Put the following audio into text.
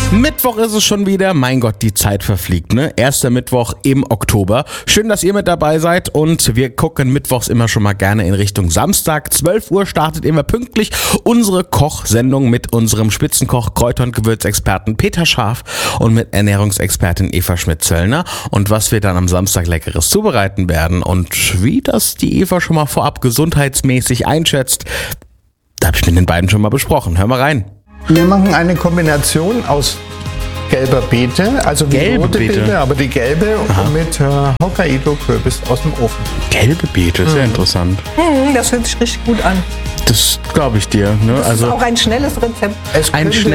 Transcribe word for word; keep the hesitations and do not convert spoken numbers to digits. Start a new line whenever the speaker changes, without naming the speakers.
Mittwoch ist es schon wieder. Mein Gott, die Zeit verfliegt, ne? Erster Mittwoch im Oktober. Schön, dass ihr mit dabei seid und wir gucken mittwochs immer schon mal gerne in Richtung Samstag. zwölf Uhr startet immer pünktlich unsere Kochsendung mit unserem Spitzenkoch, Kräuter- und Gewürzexperten Peter Scharf und mit Ernährungsexpertin Eva Schmidt-Zöllner. Und was wir dann am Samstag Leckeres zubereiten werden und wie das die Eva schon mal vorab gesundheitsmäßig einschätzt, da habe ich mit den beiden schon mal besprochen. Hör mal rein.
Wir machen eine Kombination aus gelber Beete, also wie
Gelbe
rote
Beete.
Beete, aber die gelbe
Aha.
mit äh, Hokkaido-Kürbis aus dem Ofen.
Gelbe Beete, sehr interessant.
Hm, das hört sich richtig gut an.
Das glaube ich dir. Ne?
Das
Also
ist auch ein schnelles Rezept.
Es
Ein
könnte